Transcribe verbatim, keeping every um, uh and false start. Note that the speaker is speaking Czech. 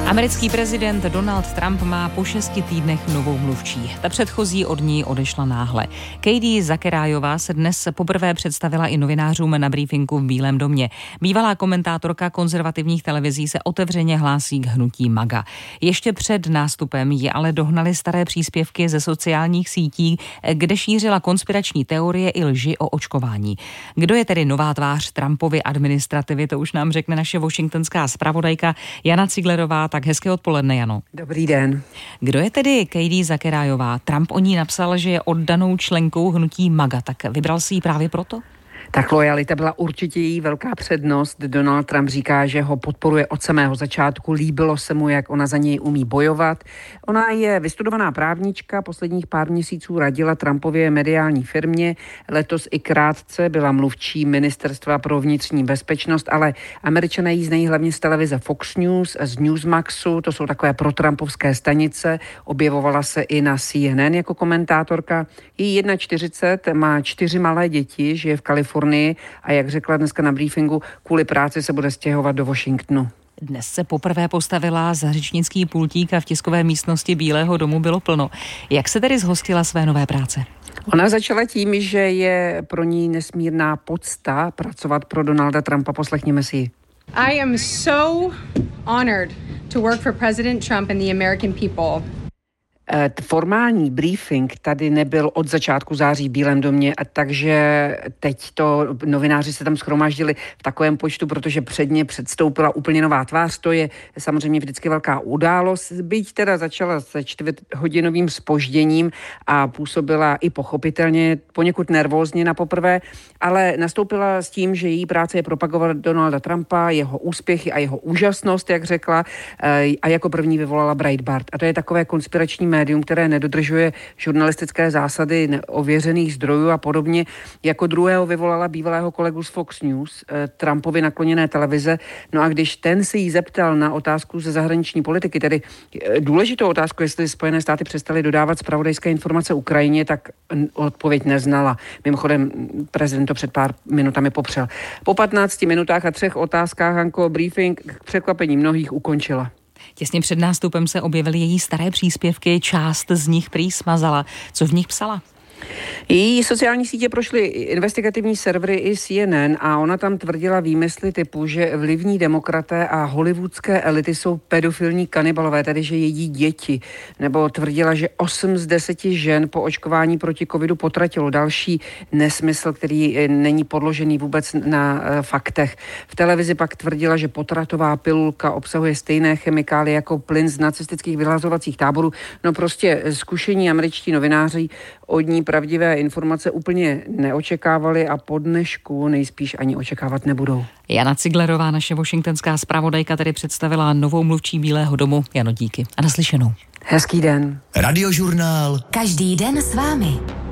Americký prezident Donald Trump má po šesti týdnech novou mluvčí. Ta předchozí od ní odešla náhle. Katie Zakerajová se dnes poprvé představila i novinářům na briefingu v Bílém domě. Bývalá komentátorka konzervativních televizí se otevřeně hlásí k hnutí MAGA. Ještě před nástupem ji ale dohnaly staré příspěvky ze sociálních sítí, kde šířila konspirační teorie i lži o očkování. Kdo je tedy nová tvář Trumpovy administrativy, to už nám řekne naše washingtonská zpravodajka Jana Ciglerová. Tak hezké odpoledne, Jano. Dobrý den. Kdo je tedy Katie Zakerajová? Trump o ní napsal, že je oddanou členkou hnutí MAGA, tak vybral si ji právě proto? Tak lojalita byla určitě její velká přednost. Donald Trump říká, že ho podporuje od samého začátku. Líbilo se mu, jak ona za něj umí bojovat. Ona je vystudovaná právnička, posledních pár měsíců radila Trumpově mediální firmě. Letos i krátce byla mluvčí ministerstva pro vnitřní bezpečnost, ale Američané jí znají hlavně z televize Fox News, z Newsmaxu, to jsou takové protrumpové stanice. Objevovala se i na C N N jako komentátorka. Jí čtyřicet jedna, má čtyři malé děti, žije v Kalifornii a jak řekla dneska na briefingu, kvůli práci se bude stěhovat do Washingtonu. Dnes se poprvé postavila za řečnický pultík a v tiskové místnosti Bílého domu bylo plno. Jak se tedy zhostila své nové práce? Ona začala tím, že je pro ní nesmírná pocta pracovat pro Donalda Trumpa. Poslechněme si ji. I am so honored to work for President Trump and the American people. Formální briefing tady nebyl od začátku září v Bílém domě, a takže teď to novináři se tam shromáždili v takovém počtu, protože před ně předstoupila úplně nová tvář. To je samozřejmě vždycky velká událost, byť teda začala se čtvrthodinovým zpožděním a působila i pochopitelně poněkud nervózně na poprvé, ale nastoupila s tím, že její práce je propagovat Donalda Trumpa, jeho úspěchy a jeho úžasnost, jak řekla, a jako první vyvolala Breitbart. A to je takové konspirační médium, které nedodržuje žurnalistické zásady ověřených zdrojů a podobně. Jako druhého vyvolala bývalého kolegu z Fox News, Trumpovi nakloněné televize. No a když ten se jí zeptal na otázku ze zahraniční politiky, tedy důležitou otázku, jestli Spojené státy přestaly dodávat zpravodajské informace Ukrajině, tak odpověď neznala. Mimochodem, prezident to před pár minutami popřel. Po patnácti minutách a třech otázkách Hanko briefing k překvapení mnohých ukončila. Těsně před nástupem se objevily její staré příspěvky, část z nich prý smazala. Co v nich psala? Její sociální sítě prošly investigativní servery i C N N a ona tam tvrdila výmysly typu, že vlivní demokraté a hollywoodské elity jsou pedofilní kanibalové, tedy že jedí děti. Nebo tvrdila, že osm z deseti žen po očkování proti covidu potratilo. Další nesmysl, který není podložený vůbec na faktech. V televizi pak tvrdila, že potratová pilulka obsahuje stejné chemikálie jako plyn z nacistických vyhlazovacích táborů. No prostě zkušení američtí novináři od ní pravdivé informace úplně neočekávali a po dnešku nejspíš ani očekávat nebudou. Jana Ciglerová, naše washingtonská zpravodajka, tedy představila novou mluvčí Bílého domu. Jano, díky a naslyšenou. Hezký den. Radiožurnál. Každý den s vámi.